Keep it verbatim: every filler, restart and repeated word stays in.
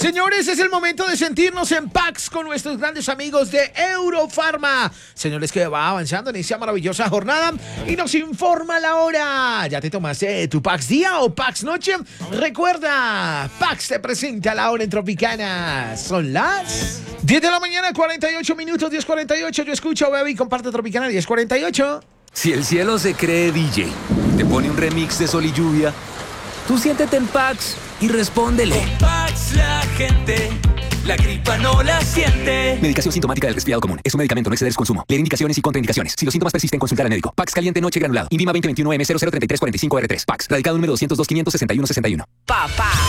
Señores, es el momento de sentirnos en Pax con nuestros grandes amigos de Eurofarma. Señores, que va avanzando en esta maravillosa jornada y nos informa la hora. ¿Ya te tomaste tu Pax día o Pax noche? Recuerda, Pax te presenta la hora en Tropicana. Son las diez de la mañana, cuarenta y ocho minutos, diez cuarenta y ocho. Yo escucho, baby, y comparte Tropicana, diez cuarenta y ocho. Si el cielo se cree D J, te pone un remix de sol y lluvia, tú siéntete en Pax y respóndele. Con Pax la gente, la gripa no la siente. Medicación sintomática del resfriado común. Es un medicamento, no exceder su consumo. Leer indicaciones y contraindicaciones. Si los síntomas persisten, consultar al médico. Pax caliente noche granulado. Invima veinte veintiuno M cero cero treinta y tres cuarenta y cinco R tres. Pax. Radicado número doscientos dos, quinientos sesenta y uno sesenta y uno. Papá.